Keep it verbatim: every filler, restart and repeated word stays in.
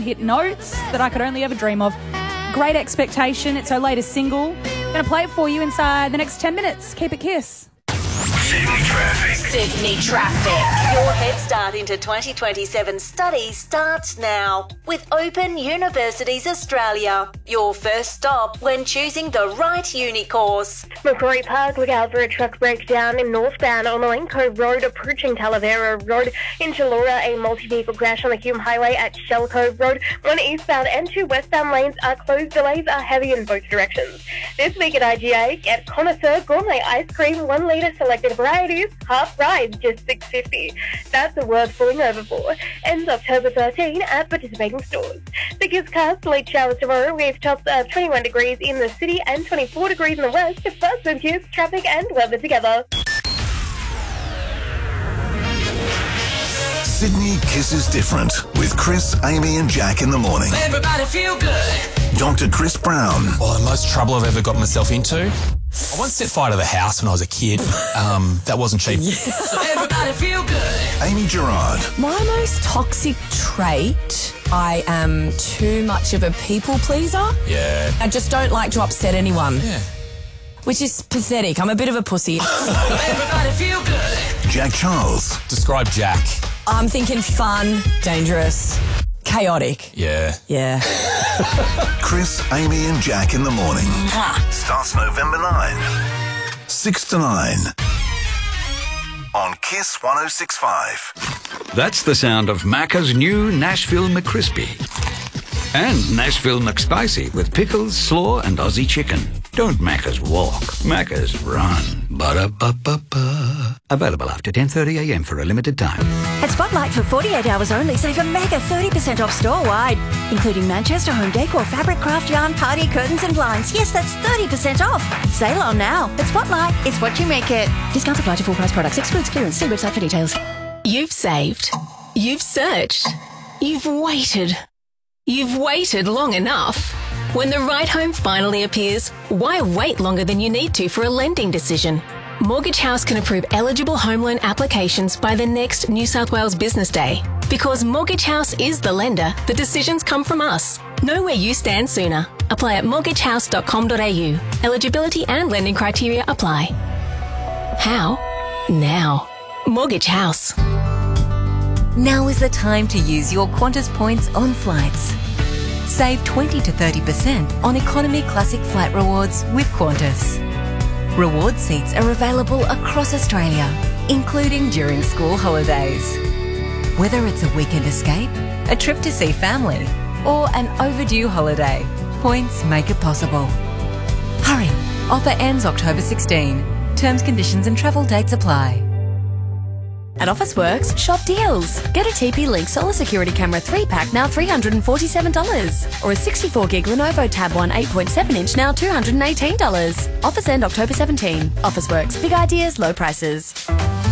hit notes that I could only ever dream of. Great Expectation, it's her latest single. Going to play it for you inside the next ten minutes. Keep it Kiss. Sydney Traffic. Sydney Traffic. Your head start into twenty twenty-seven study starts now with Open Universities Australia. Your first stop when choosing the right uni course. Macquarie Park, look out for a truck breakdown in northbound on Malenko Road approaching Talavera Road. In Chilora, a multi-vehicle crash on the Hume Highway at Shell Cove Road. One eastbound and two westbound lanes are closed. Delays are heavy in both directions. This week at I G A, get Connoisseur Gourmet Ice Cream, one litre selected varieties, half price, just six dollars fifty. That's worth pulling over for. Ends October thirteenth at participating stores. The Kiss Cast, late showers tomorrow with tops of twenty-one degrees in the city and twenty-four degrees in the west. First and Kiss, traffic and weather together. Sydney Kisses Different with Chris, Amy and Jack in the morning. Everybody feel good. Doctor Chris Brown. Well, the most trouble I've ever got myself into. I once set fire to the house when I was a kid. Um, that wasn't cheap. Everybody feel good. Amy Gerard. My most toxic trait, I am too much of a people pleaser. Yeah. I just don't like to upset anyone. Yeah. Which is pathetic. I'm a bit of a pussy. Everybody feel good. Jack Charles. Describe Jack. I'm thinking fun, dangerous, chaotic. Yeah. Yeah. Chris, Amy and Jack in the morning. Starts November ninth. six to nine. On Kiss one oh six point five. That's the sound of Macca's new Nashville McCrispy. And Nashville McSpicy with pickles, slaw and Aussie chicken. Don't Macca's walk, Macca's run. Ba-da-ba-ba-ba. Available after ten thirty a m for a limited time. At Spotlight for forty-eight hours only, save a mega thirty percent off store-wide, including Manchester home decor, fabric, craft, yarn, party, curtains and blinds. Yes, that's thirty percent off. Sale on now. At Spotlight, it's what you make it. Discounts apply to full price products. Excludes clearance. See website for details. You've saved. You've searched. You've waited. You've waited long enough. When the right home finally appears, why wait longer than you need to for a lending decision? Mortgage House can approve eligible home loan applications by the next New South Wales Business Day. Because Mortgage House is the lender, the decisions come from us. Know where you stand sooner. Apply at mortgage house dot com dot a u. Eligibility and lending criteria apply. How? Now. Mortgage House. Now is the time to use your Qantas points on flights. Save twenty to thirty percent on Economy Classic Flight Rewards with Qantas. Reward seats are available across Australia, including during school holidays. Whether it's a weekend escape, a trip to see family, or an overdue holiday, points make it possible. Hurry! Offer ends October sixteenth. Terms, conditions and travel dates apply. At Officeworks, shop deals. Get a T P-Link Solar Security Camera three pack now three hundred forty-seven dollars. Or a sixty-four gig Lenovo Tab one eight point seven inch now two hundred eighteen dollars. Offers end October seventeenth. Officeworks. Big ideas, low prices.